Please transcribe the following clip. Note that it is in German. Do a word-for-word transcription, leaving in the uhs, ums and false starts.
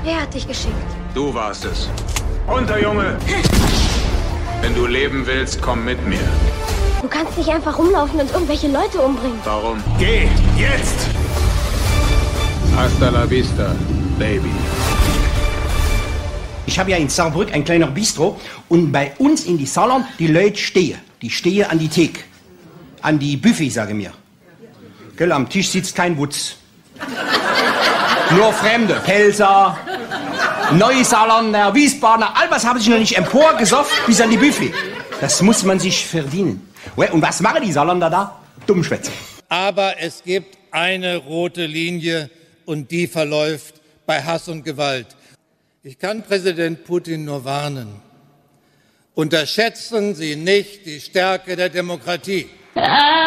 Wer hat dich geschickt? Du warst es. Runter, Junge! Wenn du leben willst, komm mit mir. Du kannst nicht einfach rumlaufen und irgendwelche Leute umbringen. Warum? Geh, jetzt! Hasta la vista, Baby. Ich habe ja in Saarbrück ein kleiner Bistro und bei uns in die Salon, die Leute stehen. Die stehen an die Theke. An die Buffet, sage mir. Gell, am Tisch sitzt kein Wutz. Nur Fremde. Pelzer, Neusaarländer, Wiesbadener, all was haben sich noch nicht emporgesoffen bis an die Buffet. Das muss man sich verdienen. Und was machen die Saarländer da? Dummschwätze. Aber es gibt eine rote Linie und die verläuft bei Hass und Gewalt. Ich kann Präsident Putin nur warnen. Unterschätzen Sie nicht die Stärke der Demokratie.